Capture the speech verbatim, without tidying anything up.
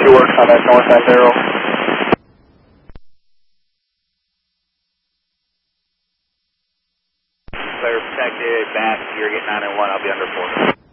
two works on that north end arrow. Clear, protected, back, you're getting nine and one, I'll be under four.